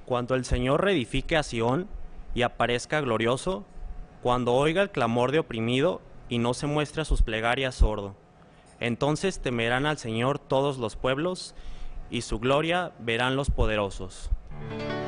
Cuando el Señor reedifique a Sión y aparezca glorioso, cuando oiga el clamor de oprimido y no se muestre a sus plegarias sordo, entonces temerán al Señor todos los pueblos, y su gloria verán los poderosos.